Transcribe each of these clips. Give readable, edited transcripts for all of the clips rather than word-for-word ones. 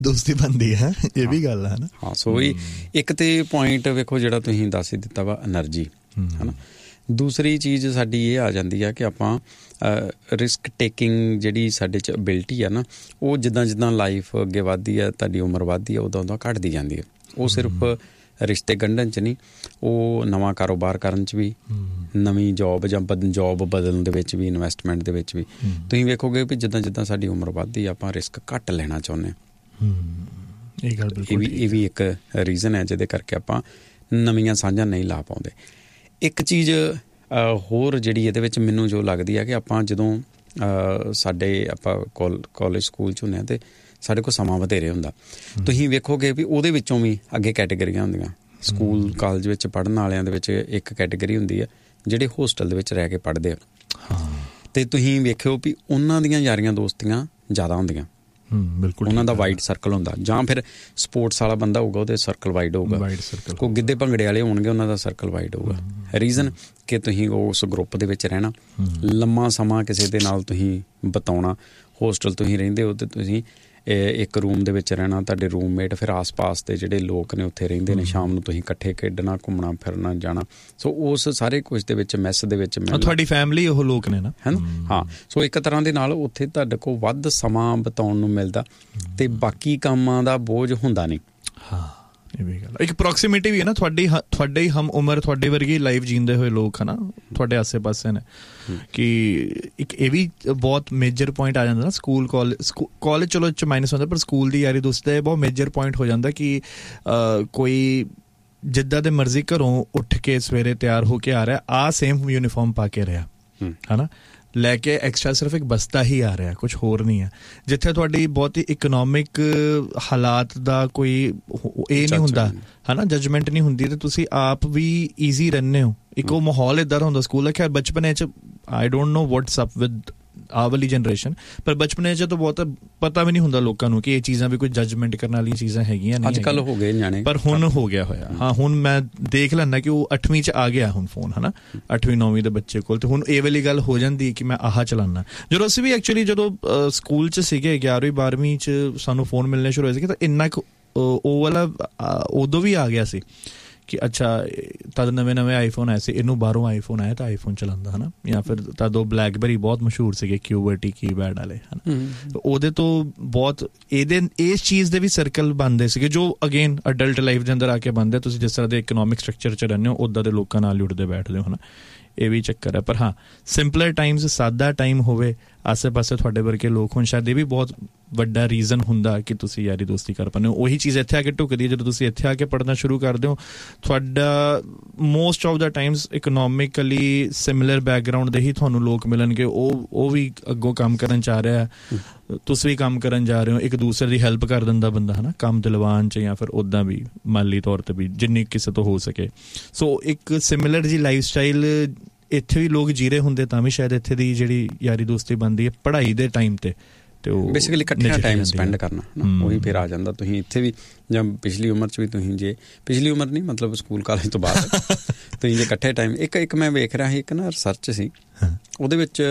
ਦੋਸਤੀ ਬਣਦੀ ਹੈ, ਇਹ ਵੀ ਗੱਲ ਹੈ ਨਾ। ਹਾਂ, ਸੋ ਇੱਕ ਤੇ ਪੁਆਇੰਟ ਵੇਖੋ ਜਿਹੜਾ ਤੁਸੀਂ ਦੱਸ ਹੀ ਦਿੱਤਾ ਵਾ, એનર્ਜੀ ਹੈ ਨਾ। ਦੂਸਰੀ ਚੀਜ਼ ਸਾਡੀ ਇਹ ਆ ਜਾਂਦੀ ਆ ਕਿ ਆਪਾਂ ਰਿਸਕ ਟੇਕਿੰਗ ਜਿਹੜੀ ਸਾਡੇ 'ਚ ਐਬਿਲਿਟੀ ਆ ਨਾ, ਉਹ ਜਿੱਦਾਂ ਜਿੱਦਾਂ ਲਾਈਫ ਅੱਗੇ ਵੱਧਦੀ ਆ, ਤੁਹਾਡੀ ਉਮਰ ਵੱਧਦੀ ਆ, ਉਦੋਂ ਘਟਦੀ ਜਾਂਦੀ ਹੈ। ਉਹ ਸਿਰਫ ਰਿਸ਼ਤੇ ਗੰਢਣ 'ਚ ਨਹੀਂ, ਉਹ ਨਵਾਂ ਕਾਰੋਬਾਰ ਕਰਨ 'ਚ ਵੀ, ਨਵੀਂ ਜੋਬ ਜਾਂ ਜੋਬ ਬਦਲਣ ਦੇ ਵਿੱਚ ਵੀ, ਇਨਵੈਸਟਮੈਂਟ ਦੇ ਵਿੱਚ ਵੀ। ਤੁਸੀਂ ਵੇਖੋਗੇ ਵੀ ਜਿੱਦਾਂ ਜਿੱਦਾਂ ਸਾਡੀ ਉਮਰ ਵੱਧਦੀ, ਆਪਾਂ ਰਿਸਕ ਘੱਟ ਲੈਣਾ ਚਾਹੁੰਦੇ ਹਾਂ। ਇਹ ਵੀ ਇੱਕ ਰੀਜ਼ਨ ਹੈ ਜਿਹਦੇ ਕਰਕੇ ਆਪਾਂ ਨਵੀਆਂ ਸਾਂਝਾਂ ਨਹੀਂ ਲਾ ਪਾਉਂਦੇ। ਇੱਕ ਚੀਜ਼ ਹੋਰ ਜਿਹੜੀ ਇਹਦੇ ਵਿੱਚ ਮੈਨੂੰ ਜੋ ਲੱਗਦੀ ਹੈ ਕਿ ਆਪਾਂ ਜਦੋਂ ਆਪਾਂ ਕਾਲਜ ਸਕੂਲ 'ਚ ਹੁੰਦੇ ਹਾਂ ਅਤੇ ਸਾਡੇ ਕੋਲ ਸਮਾਂ ਵਧੇਰੇ ਹੁੰਦਾ। ਤੁਸੀਂ ਵੇਖੋਗੇ ਵੀ ਉਹਦੇ ਵਿੱਚੋਂ ਵੀ ਅੱਗੇ ਕੈਟੇਗਰੀਆਂ ਹੁੰਦੀਆਂ। ਸਕੂਲ ਕਾਲਜ ਵਿੱਚ ਪੜ੍ਹਨ ਵਾਲਿਆਂ ਦੇ ਵਿੱਚ ਇੱਕ ਕੈਟੇਗਰੀ ਹੁੰਦੀ ਆ ਜਿਹੜੇ ਹੋਸਟਲ ਦੇ ਵਿੱਚ ਰਹਿ ਕੇ ਪੜ੍ਹਦੇ ਆ, ਅਤੇ ਤੁਸੀਂ ਵੇਖਿਓ ਵੀ ਉਹਨਾਂ ਦੀਆਂ ਯਾਰੀਆਂ ਦੋਸਤੀਆਂ ਜ਼ਿਆਦਾ ਹੁੰਦੀਆਂ। ਬਿਲਕੁਲ, ਉਹਨਾਂ ਦਾ ਵਾਈਡ ਸਰਕਲ ਹੁੰਦਾ। ਜਾਂ ਫਿਰ ਸਪੋਰਟਸ ਵਾਲਾ ਬੰਦਾ ਹੋਊਗਾ, ਉਹਦੇ ਸਰਕਲ ਵਾਈਡ ਹੋਊਗਾ। ਕੋਈ ਗਿੱਧੇ ਭੰਗੜੇ ਵਾਲੇ ਹੋਣਗੇ, ਉਹਨਾਂ ਦਾ ਸਰਕਲ ਵਾਈਡ ਹੋਊਗਾ। ਰੀਜ਼ਨ ਕਿ ਤੁਸੀਂ ਉਸ ਗਰੁੱਪ ਦੇ ਵਿੱਚ ਰਹਿਣਾ, ਲੰਮਾ ਸਮਾਂ ਕਿਸੇ ਦੇ ਨਾਲ ਤੁਸੀਂ ਬਿਤਾਉਣਾ। ਹੋਸਟਲ ਤੁਸੀਂ ਰਹਿੰਦੇ ਹੋ ਅਤੇ ਤੁਸੀਂ ਇੱਕ ਰੂਮ ਦੇ ਵਿੱਚ ਰਹਿਣਾ, ਤੁਹਾਡੇ ਰੂਮਮੇਟ, ਫਿਰ ਆਸ ਪਾਸ ਦੇ ਜਿਹੜੇ ਲੋਕ ਨੇ ਉੱਥੇ ਰਹਿੰਦੇ ਨੇ। ਸ਼ਾਮ ਨੂੰ ਤੁਸੀਂ ਇਕੱਠੇ ਖੇਡਣਾ, ਘੁੰਮਣਾ ਫਿਰਨਾ, ਜਾਣਾ। ਸੋ ਉਸ ਸਾਰੇ ਕੁਝ ਦੇ ਵਿੱਚ ਮੈਸ ਦੇ ਵਿੱਚ ਤੁਹਾਡੀ ਫੈਮਿਲੀ ਉਹ ਲੋਕ ਨੇ ਨਾ, ਹੈ ਨਾ। ਹਾਂ, ਸੋ ਇੱਕ ਤਰ੍ਹਾਂ ਦੇ ਨਾਲ ਉੱਥੇ ਤੁਹਾਡੇ ਕੋਲ ਵੱਧ ਸਮਾਂ ਬਿਤਾਉਣ ਨੂੰ ਮਿਲਦਾ ਅਤੇ ਬਾਕੀ ਕੰਮਾਂ ਦਾ ਬੋਝ ਹੁੰਦਾ ਨਹੀਂ। ਹਾਂ, ਇਹ ਵੀ ਗੱਲ। ਇੱਕ ਪ੍ਰੋਕਸੀਮਿਟੀ ਵੀ ਹੈ ਨਾ, ਤੁਹਾਡੇ ਹਮ ਉਮਰ, ਤੁਹਾਡੇ ਵਰਗੀ ਲਾਈਫ ਜੀਂਦੇ ਹੋਏ ਲੋਕ ਹੈ ਨਾ ਤੁਹਾਡੇ ਆਸੇ ਪਾਸੇ ਨੇ। ਕਿ ਇੱਕ ਇਹ ਵੀ ਬਹੁਤ ਮੇਜਰ ਪੁਆਇੰਟ ਆ ਜਾਂਦਾ ਨਾ, ਸਕੂਲ ਕਾਲਜ ਚਲੋ ਇਹ 'ਚ ਮਾਈਨਸ ਹੁੰਦਾ, ਪਰ ਸਕੂਲ ਦੀ ਯਾਰੀ ਦੋਸਤੀ ਦਾ ਇਹ ਬਹੁਤ ਮੇਜਰ ਪੁਆਇੰਟ ਹੋ ਜਾਂਦਾ ਕਿ ਕੋਈ ਜਿੱਦਾਂ ਦੇ ਮਰਜ਼ੀ ਘਰੋਂ ਉੱਠ ਕੇ ਸਵੇਰੇ ਤਿਆਰ ਹੋ ਕੇ ਆ ਰਿਹਾ, ਸੇਮ ਯੂਨੀਫਾਰਮ ਪਾ ਕੇ ਰਿਹਾ, ਹੈ ਨਾ, ਲੈ ਕੇ ਐਕਸਟਰਾ ਸਿਰਫ ਇੱਕ ਬਸਤਾ ਹੀ ਆ ਰਿਹਾ, ਕੁਛ ਹੋਰ ਨਹੀਂ ਹੈ। ਜਿੱਥੇ ਤੁਹਾਡੀ ਬਹੁਤ ਹੀ ਇਕਨੋਮਿਕ ਹਾਲਾਤ ਦਾ ਕੋਈ ਇਹ ਨਹੀਂ ਹੁੰਦਾ, ਹੈ ਨਾ, ਜਜਮੈਂਟ ਨਹੀਂ ਹੁੰਦੀ, ਅਤੇ ਤੁਸੀਂ ਆਪ ਵੀ ਈਜ਼ੀ ਰਹਿੰਦੇ ਹੋ। ਇੱਕ ਉਹ ਮਾਹੌਲ ਇੱਦਾਂ ਦਾ ਹੁੰਦਾ ਸਕੂਲ ਦਾ। ਖੈਰ ਬਚਪਨ 'ਚ I don't know what's up with ਆਹ ਵਾਲੀ ਜਨਰੇਸ਼ਨ, ਪਰ ਬਚਪਨ 'ਚ ਤਾਂ ਬਹੁਤ ਪਤਾ ਵੀ ਨਹੀਂ ਹੁੰਦਾ ਲੋਕਾਂ ਨੂੰ ਕਿ ਇਹ ਚੀਜ਼ਾਂ ਵੀ ਕੋਈ ਜਜਮੈਂਟ ਕਰਨ ਵਾਲੀਆਂ ਚੀਜ਼ਾਂ ਹੈਗੀਆਂ ਨਹੀਂ। ਅੱਜ ਕੱਲ੍ਹ ਹੋ ਗਏ ਨਿਆਣੇ, ਪਰ ਹੁਣ ਹੋ ਗਿਆ ਹੋਇਆ। ਹਾਂ, ਹੁਣ ਮੈਂ ਦੇਖ ਲੈਂਦਾ ਕਿ ਉਹ 8ਵੀਂ 'ਚ ਆ ਗਿਆ ਹੁਣ ਫੋਨ, ਹੈ ਨਾ, 8ਵੀਂ 9ਵੀਂ ਦੇ ਬੱਚੇ ਕੋਲ। ਅਤੇ ਹੁਣ ਇਹ ਵਾਲੀ ਗੱਲ ਹੋ ਜਾਂਦੀ ਕਿ ਮੈਂ ਆਹ ਚਲਾਉਣਾ। ਜਦੋਂ ਅਸੀਂ ਵੀ ਐਕਚੁਅਲੀ ਜਦੋਂ ਸਕੂਲ 'ਚ ਸੀਗੇ 11ਵੀਂ 12ਵੀਂ 'ਚ ਸਾਨੂੰ ਫੋਨ ਮਿਲਣੇ ਸ਼ੁਰੂ ਹੋਏ ਸੀਗੇ, ਤਾਂ ਇੰਨਾ ਕੁ ਉਹ ਵਾਲਾ ਉਦੋਂ ਵੀ ਆ ਗਿਆ ਸੀ ਕਿ ਅੱਛਾ ਤਦ ਨਵੇਂ ਆਈਫੋਨ ਆਏ ਸੀ, ਇਹਨੂੰ ਬਾਹਰੋਂ ਆਈਫੋਨ ਆਇਆ ਤਾਂ ਆਈਫੋਨ ਚਲਾਉਂਦਾ, ਹੈ ਨਾ। ਜਾਂ ਫਿਰ ਤਦ ਉਹ ਬਲੈਕਬੈਰੀ ਬਹੁਤ ਮਸ਼ਹੂਰ ਸੀਗੇ, QWERTY ਕੀਪੈਡ ਵਾਲੇ, ਹੈ ਨਾ। ਉਹਦੇ ਤੋਂ ਬਹੁਤ ਇਸ ਚੀਜ਼ ਦੇ ਵੀ ਸਰਕਲ ਬਣਦੇ ਸੀਗੇ ਜੋ ਅਗੇਨ ਅਡਲਟ ਲਾਈਫ ਦੇ ਅੰਦਰ ਆ ਕੇ ਬਣਦੇ। ਤੁਸੀਂ ਜਿਸ ਤਰ੍ਹਾਂ ਦੇ ਇਕਨੋਮਿਕ ਸਟਰਕਚਰ 'ਚ ਰਹਿੰਦੇ ਹੋ, ਉੱਦਾਂ ਦੇ ਲੋਕਾਂ ਨਾਲ ਹੀ ਉੱਠਦੇ ਬੈਠਦੇ ਹੋ, ਹੈ ਨਾ। ਇਹ ਵੀ ਚੱਕਰ ਹੈ। ਪਰ ਹਾਂ, ਸਿੰਪਲਰ ਟਾਈਮਸ, ਸਾਦਾ ਟਾਈਮ ਹੋਵੇ, ਆਸੇ ਪਾਸੇ ਤੁਹਾਡੇ ਵਰਗੇ ਲੋਕ ਹੋਣ, ਸ਼ਾਇਦ ਇਹ ਵੀ ਬਹੁਤ ਵੱਡਾ ਰੀਜ਼ਨ ਹੁੰਦਾ ਕਿ ਤੁਸੀਂ ਯਾਰੀ ਦੋਸਤੀ ਕਰ ਪਾਉਂਦੇ ਹੋ। ਉਹੀ ਚੀਜ਼ ਇੱਥੇ ਆ ਕੇ ਢੁੱਕਦੀ ਹੈ ਜਦੋਂ ਤੁਸੀਂ ਇੱਥੇ ਆ ਕੇ ਪੜ੍ਹਨਾ ਸ਼ੁਰੂ ਕਰਦੇ ਹੋ। ਤੁਹਾਡਾ most of the times economically similar background ਦੇ ਹੀ ਤੁਹਾਨੂੰ ਲੋਕ ਮਿਲਣਗੇ। ਉਹ ਵੀ ਅੱਗੋਂ ਕੰਮ ਕਰਨ ਚਾਹ ਰਿਹਾ, ਤੁਸੀਂ ਵੀ ਕੰਮ ਕਰਨ ਜਾ ਰਹੇ ਹੋ, ਇੱਕ ਦੂਸਰੇ ਦੀ ਹੈਲਪ ਕਰ ਦਿੰਦਾ ਬੰਦਾ, ਹੈ ਨਾ, ਕੰਮ ਦਿਲਵਾਨ 'ਚ ਜਾਂ ਫਿਰ ਉੱਦਾਂ ਵੀ ਮਾਲੀ ਤੌਰ 'ਤੇ ਵੀ ਜਿੰਨੀ ਕਿਸੇ ਤੋਂ ਹੋ ਸਕੇ। ਸੋ ਇੱਕ ਸਿਮਿਲਰ ਜੀ ਲਾਈਫ ਸਟਾਈਲ ਇੱਥੇ ਵੀ ਲੋਕ ਜੀ ਰਹੇ ਹੁੰਦੇ, ਤਾਂ ਵੀ ਸ਼ਾਇਦ ਇੱਥੇ ਦੀ ਜਿਹੜੀ ਯਾਰੀ ਦੋਸਤੀ ਬਣਦੀ ਹੈ ਪੜ੍ਹਾਈ ਦੇ ਟਾਈਮ 'ਤੇ। ਤੇ ਉਹ ਬੇਸਿਕਲੀ ਇਕੱਠਿਆਂ ਟਾਈਮ ਸਪੈਂਡ ਕਰਨਾ, ਉਹੀ ਫਿਰ ਆ ਜਾਂਦਾ। ਤੁਸੀਂ ਇੱਥੇ ਵੀ ਜਾਂ ਪਿਛਲੀ ਉਮਰ 'ਚ ਵੀ, ਤੁਸੀਂ ਜੇ ਪਿਛਲੀ ਉਮਰ ਨਹੀਂ ਮਤਲਬ ਸਕੂਲ ਕਾਲਜ ਤੋਂ ਬਾਅਦ ਤੁਸੀਂ ਜੇ ਇਕੱਠੇ ਟਾਈਮ ਇੱਕ ਮੈਂ ਵੇਖ ਰਿਹਾ ਸੀ, ਇੱਕ ਨਾ ਰਿਸਰਚ ਸੀ, ਉਹਦੇ ਵਿੱਚ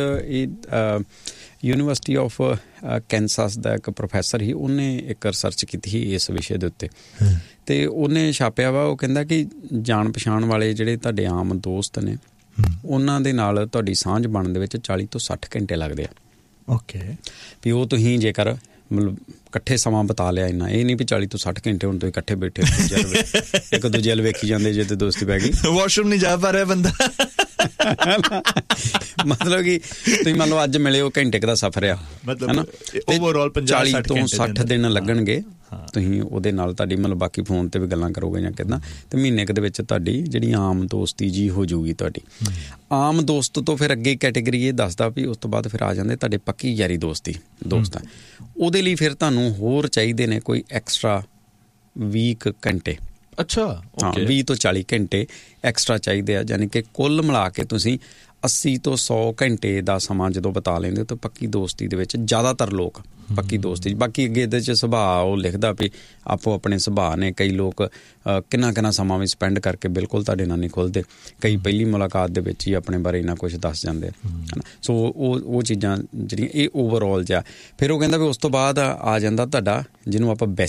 ਇਹ ਯੂਨੀਵਰਸਿਟੀ ਆਫ ਕੈਨਸਾਸ ਦਾ ਇੱਕ ਪ੍ਰੋਫੈਸਰ ਸੀ, ਉਹਨੇ ਇੱਕ ਰਿਸਰਚ ਕੀਤੀ ਸੀ ਇਸ ਵਿਸ਼ੇ ਦੇ ਉੱਤੇ, ਅਤੇ ਉਹਨੇ ਛਾਪਿਆ ਵਾ। ਉਹ ਕਹਿੰਦਾ ਕਿ ਜਾਣ ਪਛਾਣ ਵਾਲੇ ਜਿਹੜੇ ਤੁਹਾਡੇ ਆਮ ਦੋਸਤ ਨੇ, ਉਹਨਾਂ ਦੇ ਨਾਲ ਤੁਹਾਡੀ ਸਾਂਝ ਬਣਨ ਦੇ ਵਿੱਚ 40 ਤੋਂ 60 ਘੰਟੇ ਲੱਗਦੇ ਆ। ਓਕੇ, ਵੀ ਉਹ ਤੁਸੀਂ ਜੇਕਰ ਮਤਲਬ ਇਕੱਠੇ ਸਮਾਂ ਬਿਤਾ ਲਿਆ, ਇੰਨਾ ਇਹ ਨਹੀਂ ਵੀ 40 ਤੋਂ 60 ਘੰਟੇ ਹੁਣ ਤੁਸੀਂ ਇਕੱਠੇ ਬੈਠੇ ਇੱਕ ਦੂਜੇ ਵੱਲ ਵੇਖੀ ਜਾਂਦੇ ਜੇ ਤੇ ਦੋਸਤੀ ਪੈ ਗਈ, ਵਾਸ਼ਰੂਮ ਨਹੀਂ ਜਾ ਪਾ ਰਿਹਾ ਬੰਦਾ। ਮਤਲਬ ਕਿ ਤੁਸੀਂ ਮੰਨ ਲਓ ਅੱਜ ਮਿਲੇ, ਉਹ ਘੰਟੇ ਕੁ ਦਾ ਸਫ਼ਰ ਆ, ਹੈ ਨਾ, 40 ਤੋਂ 60 ਦਿਨ ਲੱਗਣਗੇ। ਤੁਸੀਂ ਉਹਦੇ ਨਾਲ ਤੁਹਾਡੀ ਮਤਲਬ ਬਾਕੀ ਫੋਨ 'ਤੇ ਵੀ ਗੱਲਾਂ ਕਰੋਗੇ ਜਾਂ ਕਿੱਦਾਂ, ਅਤੇ ਮਹੀਨੇ ਕੁ ਦੇ ਵਿੱਚ ਤੁਹਾਡੀ ਜਿਹੜੀ ਆਮ ਦੋਸਤੀ ਜੀ ਹੋ ਜਾਊਗੀ ਤੁਹਾਡੀ। ਆਮ ਦੋਸਤ ਤੋਂ ਫਿਰ ਅੱਗੇ ਕੈਟੇਗਰੀ ਇਹ ਦੱਸਦਾ ਵੀ ਉਸ ਤੋਂ ਬਾਅਦ ਫਿਰ ਆ ਜਾਂਦੇ ਤੁਹਾਡੇ ਪੱਕੀ ਯਾਰੀ ਦੋਸਤ ਆ। ਉਹਦੇ ਲਈ ਫਿਰ ਤੁਹਾਨੂੰ ਹੋਰ ਚਾਹੀਦੇ ਨੇ ਕੋਈ ਐਕਸਟਰਾ 20 ਘੰਟੇ। ਅੱਛਾ, ਹਾਂ, 20 ਤੋਂ 40 ਘੰਟੇ ਐਕਸਟਰਾ ਚਾਹੀਦੇ ਆ। ਯਾਨੀ ਕਿ ਕੁੱਲ ਮਿਲਾ ਕੇ ਤੁਸੀਂ 80 ਤੋਂ 100 ਘੰਟੇ ਦਾ ਸਮਾਂ ਜਦੋਂ ਬਿਤਾ ਲੈਂਦੇ ਤਾਂ ਪੱਕੀ ਦੋਸਤੀ ਦੇ ਵਿੱਚ ਜ਼ਿਆਦਾਤਰ ਲੋਕ ਪੱਕੀ ਦੋਸਤੀ। ਬਾਕੀ ਅੱਗੇ ਇਹਦੇ 'ਚ ਸੁਭਾਅ ਉਹ ਲਿਖਦਾ ਵੀ ਆਪੋ ਆਪਣੇ ਸੁਭਾਅ ਨੇ। ਕਈ ਲੋਕ ਕਿੰਨਾ ਸਮਾਂ ਵੀ ਸਪੈਂਡ ਕਰਕੇ ਬਿਲਕੁਲ ਤੁਹਾਡੇ ਨਾਲ ਨਹੀਂ ਖੁੱਲ੍ਹਦੇ। ਕਈ ਪਹਿਲੀ ਮੁਲਾਕਾਤ ਦੇ ਵਿੱਚ ਹੀ ਆਪਣੇ ਬਾਰੇ ਇੰਨਾ ਕੁਛ ਦੱਸ ਜਾਂਦੇ ਆ, ਹੈ ਨਾ। ਸੋ ਉਹ ਚੀਜ਼ਾਂ ਜਿਹੜੀਆਂ ਇਹ ਓਵਰਆਲ ਜਿਹਾ। ਫਿਰ ਉਹ ਕਹਿੰਦਾ ਵੀ ਉਸ ਤੋਂ ਬਾਅਦ ਆ ਜਾਂਦਾ ਤੁਹਾਡਾ ਜਿਹਨੂੰ ਆਪਾਂ